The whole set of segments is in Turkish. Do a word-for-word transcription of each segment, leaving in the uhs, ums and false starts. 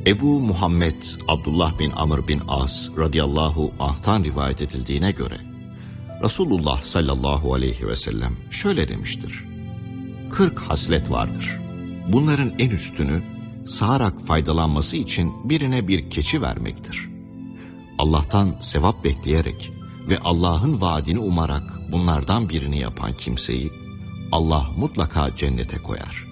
Ebu Muhammed Abdullah bin Amr bin As radıyallahu anh'tan rivayet edildiğine göre Resulullah sallallahu aleyhi ve sellem şöyle demiştir: kırk haslet vardır. Bunların en üstünü sağarak faydalanması için birine bir keçi vermektir. Allah'tan sevap bekleyerek ve Allah'ın vaadini umarak bunlardan birini yapan kimseyi Allah mutlaka cennete koyar.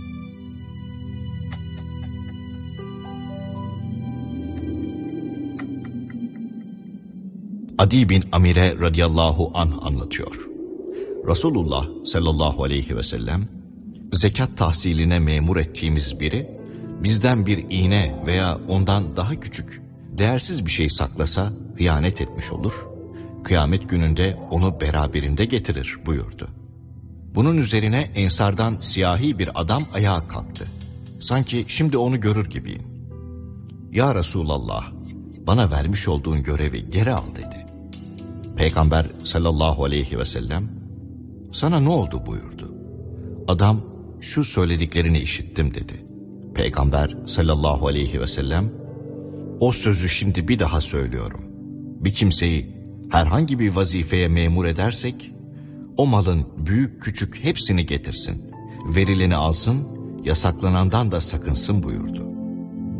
Adi bin Amire radıyallahu anh anlatıyor. Resulullah sallallahu aleyhi ve sellem, zekat tahsiline memur ettiğimiz biri, bizden bir iğne veya ondan daha küçük, değersiz bir şey saklasa hıyanet etmiş olur, kıyamet gününde onu beraberinde getirir buyurdu. Bunun üzerine ensardan siyahi bir adam ayağa kalktı. Sanki şimdi onu görür gibiyim. Ya Resulallah, bana vermiş olduğun görevi geri al dedi. Peygamber sallallahu aleyhi ve sellem, sana ne oldu buyurdu. Adam, şu söylediklerini işittim dedi. Peygamber sallallahu aleyhi ve sellem, o sözü şimdi bir daha söylüyorum. Bir kimseyi herhangi bir vazifeye memur edersek, o malın büyük küçük hepsini getirsin, verileni alsın, yasaklanandan da sakınsın buyurdu.